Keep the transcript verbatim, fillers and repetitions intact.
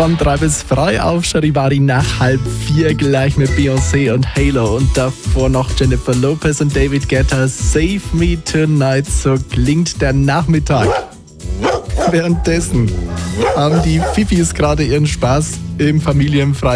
Von drei bis frei auf Charivari nach halb vier gleich mit Beyoncé und Halo und davor noch Jennifer Lopez und David Guetta. Save Me Tonight, so klingt der Nachmittag. Währenddessen haben die Fifis gerade ihren Spaß im Familienfreien.